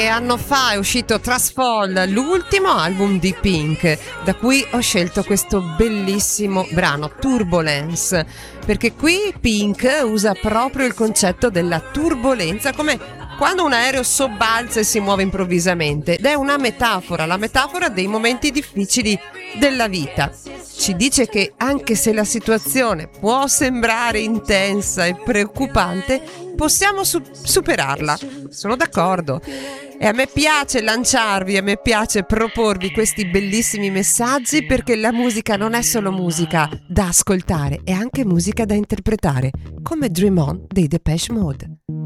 Anno fa è uscito Trustfall, l'ultimo album di Pink, da cui ho scelto questo bellissimo brano, Turbulence, perché qui Pink usa proprio il concetto della turbolenza, come quando un aereo sobbalza e si muove improvvisamente, ed è una metafora, la metafora dei momenti difficili della vita. Ci dice che anche se la situazione può sembrare intensa e preoccupante, possiamo superarla. Sono d'accordo. E a me piace lanciarvi, a me piace proporvi questi bellissimi messaggi, perché la musica non è solo musica da ascoltare, è anche musica da interpretare, come Dream On dei Depeche Mode.